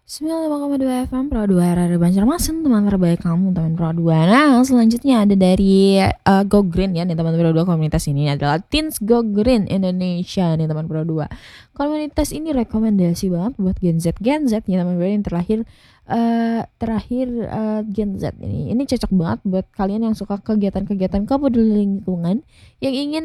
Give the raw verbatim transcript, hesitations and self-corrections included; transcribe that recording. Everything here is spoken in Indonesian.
sembilan puluh lima koma dua F M Pro dua R R Banjarmasin, teman terbaik kamu, teman Pro dua. Nah, selanjutnya ada dari uh, Go Green ya, nih teman Pro dua. Komunitas ini adalah Teens Go Green Indonesia nih teman Pro dua. Komunitas ini rekomendasi banget buat Gen Z Gen Z ya teman Pro yang terakhir uh, terakhir uh, Gen Z ini. Ini cocok banget buat kalian yang suka kegiatan-kegiatan kepeduli lingkungan, yang ingin